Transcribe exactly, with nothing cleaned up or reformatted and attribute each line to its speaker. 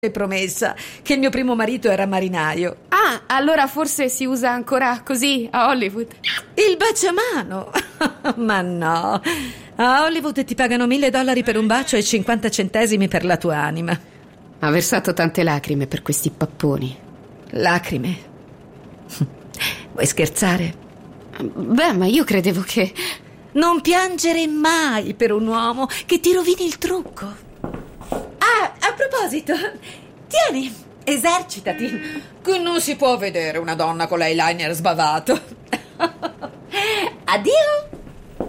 Speaker 1: promessa che il mio primo marito era marinaio.
Speaker 2: Ah, allora forse si usa ancora così a Hollywood.
Speaker 1: Il baciamano? Ma no, a Hollywood ti pagano mille dollari per un bacio e cinquanta centesimi per la tua anima.
Speaker 2: Ha versato tante lacrime per questi papponi.
Speaker 1: Lacrime? Vuoi scherzare?
Speaker 2: Beh, ma io credevo che...
Speaker 1: Non piangere mai per un uomo che ti rovini il trucco. Ah, a proposito, tieni, esercitati, che non si può vedere una donna con l'eyeliner sbavato. Addio.